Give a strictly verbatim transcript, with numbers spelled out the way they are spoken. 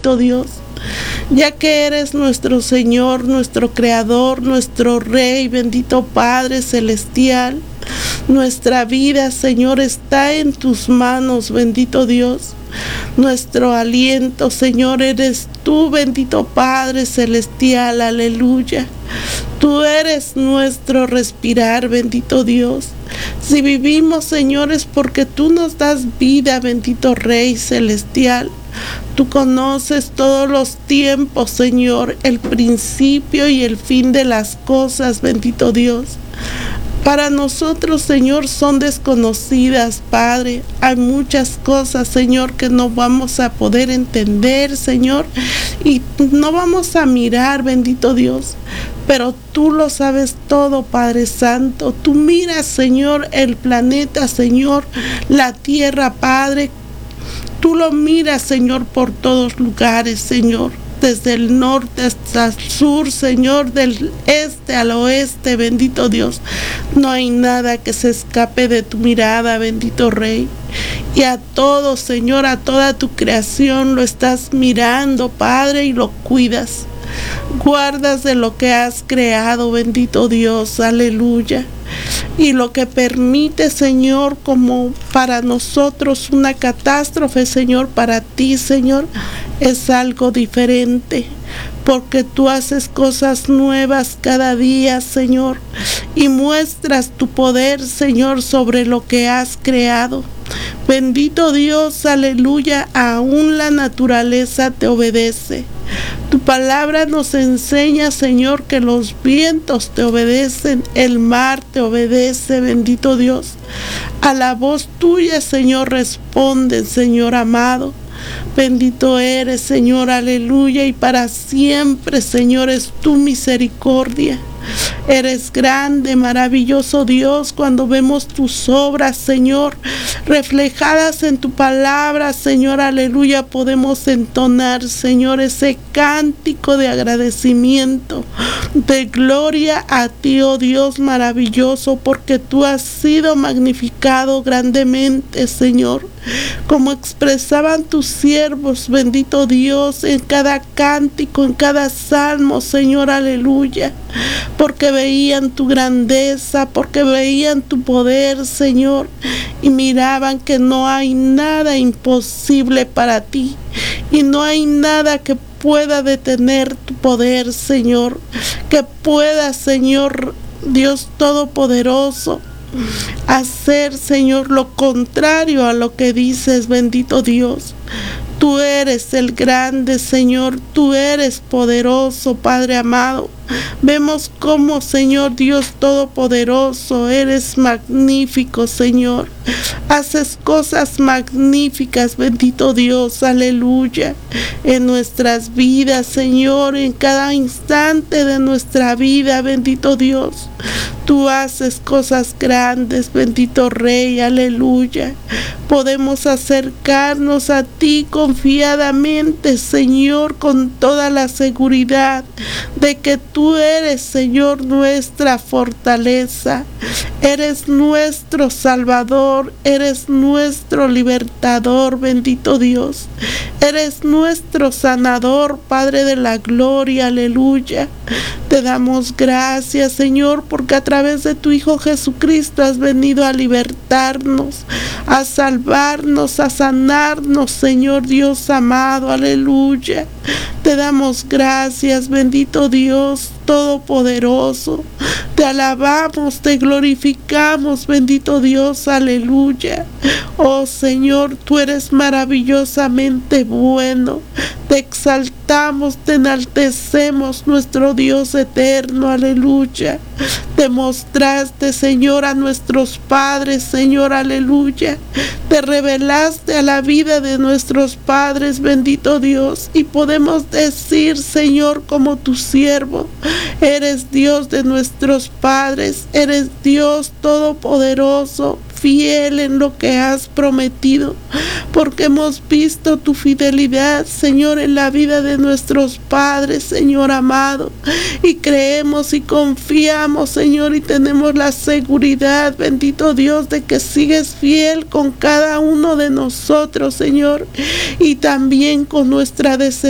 bendito Dios, ya que eres nuestro Señor, nuestro Creador, nuestro Rey, bendito Padre Celestial. Nuestra vida, Señor, está en tus manos, bendito Dios. Nuestro aliento, Señor, eres tú, bendito Padre Celestial, aleluya. Tú eres nuestro respirar, bendito Dios. Si vivimos, Señor, es porque tú nos das vida, bendito Rey Celestial. Tú conoces todos los tiempos, Señor, el principio y el fin de las cosas, bendito Dios. Para nosotros, Señor, son desconocidas, Padre. Hay muchas cosas, Señor, que no vamos a poder entender, Señor, y no vamos a mirar, bendito Dios. Pero tú lo sabes todo, Padre Santo. Tú miras, Señor, el planeta, Señor, la tierra, Padre. Tú lo miras, Señor, por todos lugares, Señor. Desde el norte hasta el sur, Señor, del este al oeste, bendito Dios. No hay nada que se escape de tu mirada, bendito Rey. Y a todo, Señor, a toda tu creación lo estás mirando, Padre, y lo cuidas. Guardas de lo que has creado, bendito Dios, aleluya. Y lo que permite, Señor, como para nosotros una catástrofe, Señor, para ti, Señor, es algo diferente, porque tú haces cosas nuevas cada día, Señor, y muestras tu poder, Señor, sobre lo que has creado. Bendito Dios, aleluya, aún la naturaleza te obedece. Tu palabra nos enseña, Señor, que los vientos te obedecen, el mar te obedece, bendito Dios. A la voz tuya, Señor, responden, Señor amado. Bendito eres, Señor, aleluya, y para siempre, Señor, es tu misericordia. Eres grande, maravilloso Dios, cuando vemos tus obras, Señor, reflejadas en tu palabra, Señor, aleluya, podemos entonar, Señor, ese cántico de agradecimiento, de gloria a ti, oh Dios maravilloso, porque tú has sido magnificado grandemente, Señor, como expresaban tus siervos, bendito Dios, en cada cántico, en cada salmo, Señor, aleluya, porque veían tu grandeza, porque veían tu poder, Señor, y miraban que no hay nada imposible para ti, y no hay nada que pueda detener tu poder, Señor, que pueda, Señor, Dios Todopoderoso, hacer, Señor, lo contrario a lo que dices, bendito Dios. Tú eres el grande, Señor, tú eres poderoso, Padre amado. Vemos cómo, Señor Dios Todopoderoso, eres magnífico, Señor. Haces cosas magníficas, bendito Dios, aleluya, en nuestras vidas, Señor, en cada instante de nuestra vida, bendito Dios. Tú haces cosas grandes, bendito Rey, aleluya. Podemos acercarnos a ti confiadamente, Señor, con toda la seguridad de que tú eres, Señor, nuestra fortaleza. Eres nuestro Salvador, eres nuestro libertador, bendito Dios. Eres nuestro sanador, Padre de la gloria, aleluya. Te damos gracias, Señor, porque a través de tu Hijo Jesucristo has venido a libertarnos, a salvarnos, a sanarnos, Señor Dios amado, aleluya. Te damos gracias, bendito Dios Todopoderoso. Te alabamos, te glorificamos, bendito Dios, aleluya. Oh Señor, tú eres maravillosamente bueno. Te exaltamos, te enaltecemos, nuestro Dios eterno, aleluya. Te mostraste, Señor, a nuestros padres, Señor, aleluya. Te revelaste a la vida de nuestros padres, bendito Dios. Y podemos decir, Señor, como tu siervo, eres Dios de nuestros padres, eres Dios todopoderoso, fiel en lo que has prometido, porque hemos visto tu fidelidad, Señor, en la vida de nuestros padres, Señor amado, y creemos y confiamos, Señor, y tenemos la seguridad, bendito Dios, de que sigues fiel con cada uno de nosotros, Señor, y también con nuestra descendencia,